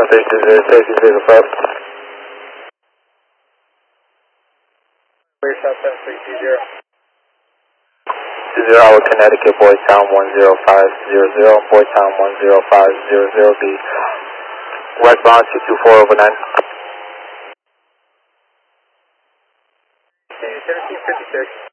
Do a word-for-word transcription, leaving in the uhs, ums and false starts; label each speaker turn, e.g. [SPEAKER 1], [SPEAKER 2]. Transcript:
[SPEAKER 1] three two zero, safety vehicle prep.
[SPEAKER 2] Clear Southwest three two zero.
[SPEAKER 1] two zero, Iowa, Connecticut, Boytown one zero five zero zero, Boytown one zero five zero zero, be westbound two two four over nine.
[SPEAKER 2] seventeen fifty-six.